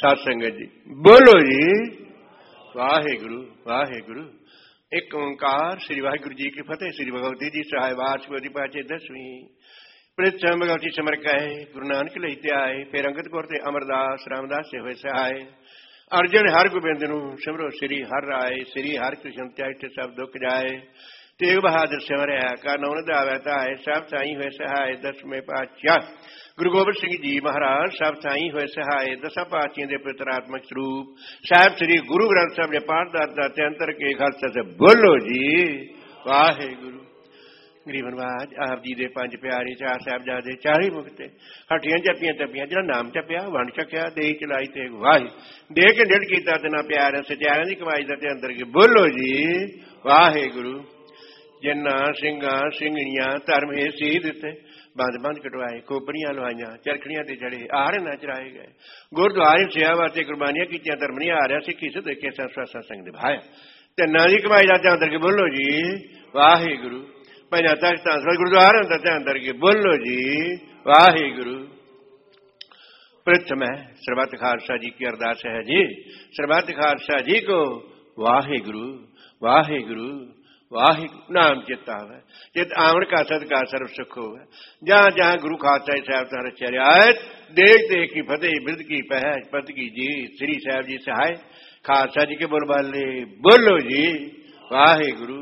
साध संगत जी बोलो जी वाहेगुरु वाहेगुरु। एक ओंकार श्री वाहिगुरु जी की फतेह। श्री भगवती जी सहाय वाचपति पाचे 10वीं प्रथम भगवती समर कहे गुरु नानक लहिते आए। फिर अंगद कौर ते अमरदास रामदास से हुए सहाय। अर्जन हर गोबिंद नूं सिमरो श्री हर राय। श्री हर कृष्ण त्याग सब दुख जाए। तेग बहादुर सिमरया का नौन दावैता है। सब साई हुए सहाय 10वें पातशाह गुरु गोबिंद सिंह जी महाराज। सब साई हुए सहाय 10 पातशाहियों के पवित्रात्मक स्वरूप साहिब श्री गुरु ग्रंथ साहब ने पाठ दाता अंतर के खालसा से बोलो जी वाहेगुरु। गरीबनवाज आप जी दे 5 प्यारे 4 साहिबजादे 4 ही मुक्ते हटियां जपियां तपियां जिहड़ा नाम जपिया वण चकिया दे चलाई ते वाही दे के डेढ़ कीता ते ना प्यार सत्यारां दी कमाई दा ते अंदर के बोलो जी वाहेगुरु। जिन्ना सिंघां सिंघणियां धर्म हे सी दिते बंद बंद कटवाए कोपरियां लवाइयां चरखड़ियां ते चढ़े आहार ना चराए गए। गुरुद्वारे सेवा वास्ते कुर्बानियां कीतियां धर्म नहीं आ रहा सिक्खी सिद्ध के सत्संग निभाया ते ना दी कमाई दा ते अंदर के बोलो जी वाहेगुरु। पंजा तख्तां गुरुद्वारे दा ते अंदर के बोलो जी वाहेगुरु। प्रथम है सरबत खालसा जी की अरदास है जी। सरबत खालसा जी को वाहेगुरु वाहेगुरु वाहिगुरु नाम चित्ता है चित आवन का सदका सर्व सुख हो। जहां जहां गुरु खालसा साहब तार चरियात देख देख की फतेह बिरद की पहच पद की जी श्री साहब जी सहाय खालसा जी के बोल बाले बोलो जी वाहेगुरु।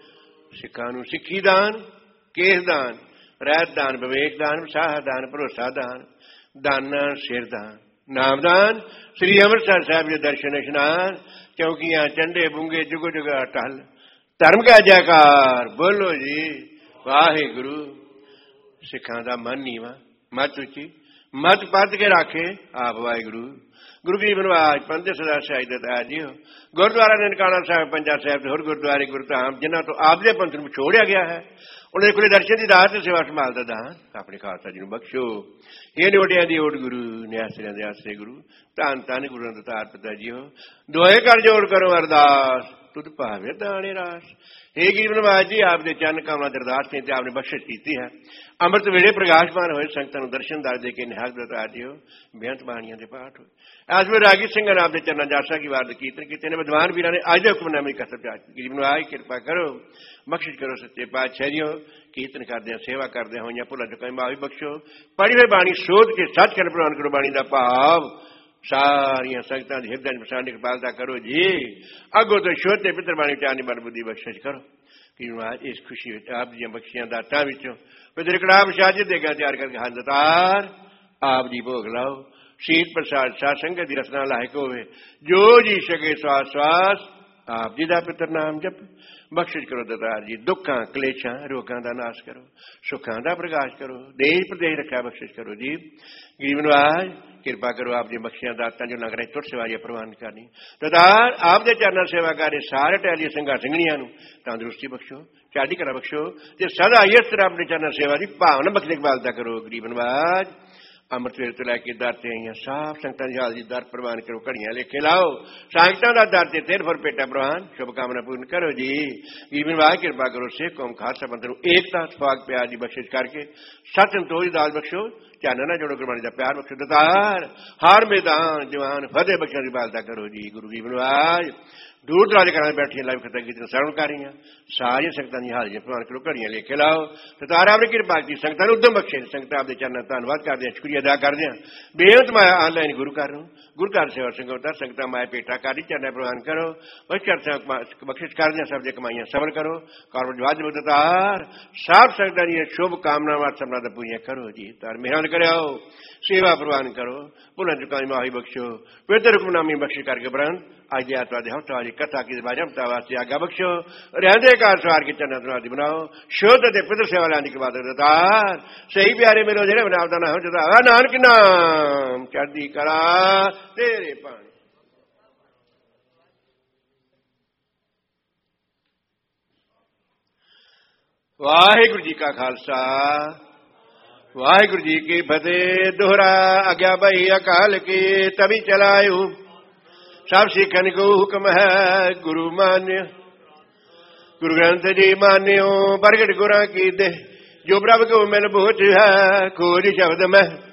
सिखां नूं सिक्खी दान केस दान रहत दान विवेक दान विसाह दान भरोसा दान दाना सिर दान नाम दान श्री अमृतसर साहब जी दर्शन इशनान चौकियां चंडे बुंगे जुग जुग टहल धर्म का जयकार बोलो जी वाहेगुरु। सिखां दा मन नीवा मत उची मत पद के राखे आप वाहेगुरु। गुरु गरीब नवाज पंथ सदा शहीद जी हो। गुरुद्वारा ननकाना साहब पंजा साहब होर गुरुद्वारे गुरुधाम जिन्हों तो आपदे पंथ नूं छोड़िया गया है उन्हें कोई दर्शन की दात सेवा संभाल का दान अपने खालसा जी बख्शो। ये नोटिया की ओट गुरु न्यासिया दे आसरे गुरु धन धन गुरु दतार पिता जी हो। दोए कर जोड़ करो अरदास तुद भावे दाने रास। हे गरीब नवाज जी आपके चरण कमला अरदास ने आपने बख्शिश की है। अमृत वेले प्रकाशमान होए संगतां नूं दर्शन दर दे के निहाल दता दिओ बेअंत बाणियां दे पाठ होए। आज वे रागी सिंह आपके चरणा जासा की वार कीर्तन किए विद्वान वीरां ने अज हुक्मनामे कसर जा गरीब नवाज कृपा करो बख्शिश करो सच्चे पातशाह जी हो। कीर्तन करदे सेवा करदे होइयां भुला चुकाई माफी बख्शो। पढ़ी हुई बाणी सोच के सच कर प्रवान करो बाणी का भाव सारिया संगतां दे हिरदे च बसाने पालता करो जी। अगों तो शोते पितर बाणी चानी बल बुद्धि बख्शिश करो कि आज इस खुशी आप दी बख्शियां दातां विचों फिर कड़ाह शाज देगा तैयार करके हाथ दतार आप दी भोग लाओ। शीत प्रसाद साध संगत दी रसना लायक होवे जो जी सके श्वास श्वास आप जी दा पितर नाम जप बख्शिश करो दतार जी। दुखा कलेशा रोगां दा नाश करो सुखां दा प्रकाश करो देश प्रदेश रखा बख्शिश करो जी। गरीब नवाज कृपा करो आप दी बख्शियां दातां जो लंग रहे तुर सेवारियां प्रवान करनी दतार आप दे चरणा सेवा करे सारे टहली संघा सिंघणियां नूं तंदुरुस्ती बख्शो चढ़दी कला बख्शो ते सदा इस तरह अपने चरणा सेवा की भावना बख्श इकबालता करो। गरीब नवाज अमृत वेले तो लैके दर ते आईयां साफ संगतां दी हाल दी दर प्रवान करो घड़ियां लेखे लाओ संगतां दा दर ते फिर पेटा प्रवान शुभकामना पूर्ण करो जी। गरीब नवाज कृपा करो सिख कौम खालसा पंथ नूं एकता इत्तेफाक प्यार की बख्शिश करके सच संतोष दी दाल बख्शो चाना ना जोड़ो गुरबाणी का प्यार बख्शो दतार हर मैदान जवान फतेह बख्शियां दी बालता करो जी। गुरु गरीब नवाज दूर दराजे घर बैठिया लाइव खत्म की श्रवण कर रही सारिया संगतां दी हाजिरी प्रवान करो घड़ियां लेके लाओ दतार आपने कृपा की संगतां नूं उद्यम बख्शे संगतां आपदे चरणा धन्नवाद करदे शुक्रिया अदा करदे बेअंत माया ऑनलाइन गुरु घर नूं गुरु घर सेवा संगत संगतां माया पेटा कर चरणा प्रवान करो बख्शिश करदे सब दी कमाइयां सबल करो कारज दतार सब संगतां दी शुभ कामनावां सबना पूरियां करो जी। तार मेहरबान करो सेवा प्रवान करो भुला चुकाई माफी बख्शो पवित्र हुक्मनामी बख्शिश करके ब्रह्म अज दे आत्मा दे हफ्ता वाली कथा की बाजमता वास्ते आज्ञा बख्शो रहंदे कार सवार के चन्ना तुनादी बनाओ शुद्ध ते पितर सेवा लाने के बाद दतार सही प्यारे मेरे जेड़े बनावदा ना हो जदा नानक नाम चढ़दी कला तेरे पानी। वाहिगुरु जी का खालसा वाहिगुरु जी की फतेह। दोहरा आज्ञा बही अकाल की तभी चलायू सब सिखन को हुक्म है गुरु मान्य गुरु ग्रंथ जी मान्यो प्रगट गुरा की दे जो प्रभु को मिल बूझ है खोज शब्द में